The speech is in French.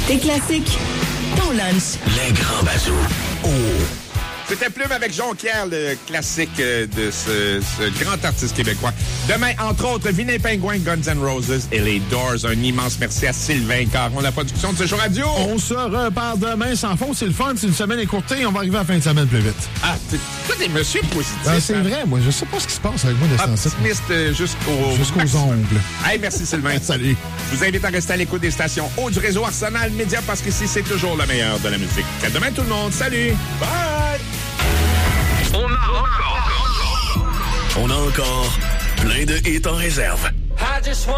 Tes classiques, ton lunch. Les grands bazous. Oh! C'était Plume avec Jonquière, le classique de ce grand artiste québécois. Demain, entre autres, Vilain Pingouin, Guns N' Roses et les Doors. Un immense merci à Sylvain Caron, la production de ce show radio. On se reparle demain sans fond. C'est le fun, c'est une semaine écourtée. On va arriver à la fin de semaine plus vite. Ah, toi, t'es monsieur positif. C'est vrai, moi. Je sais pas ce qui se passe avec moi de ce temps-ci. Optimiste jusqu'aux ongles. Hey, merci Sylvain. Salut. Je vous invite à rester à l'écoute des stations haut du réseau Arsenal Média parce qu'ici, c'est toujours le meilleur de la musique. À demain tout le monde. Salut. Bye. On a encore plein de hits en réserve.